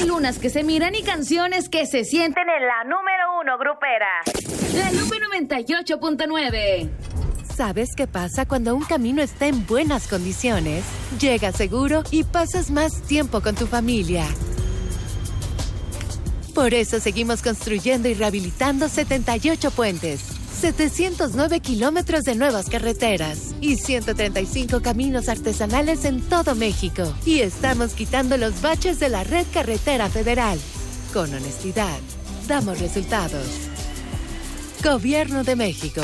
lunas que se miran y canciones que se sienten en la número 1 grupera. La Lupe 98.9. ¿Sabes qué pasa cuando un camino está en buenas condiciones? Llega seguro y pasas más tiempo con tu familia. Por eso seguimos construyendo y rehabilitando 78 puentes, 709 kilómetros de nuevas carreteras y 135 caminos artesanales en todo México. Y estamos quitando los baches de la red carretera federal. Con honestidad, damos resultados. Gobierno de México.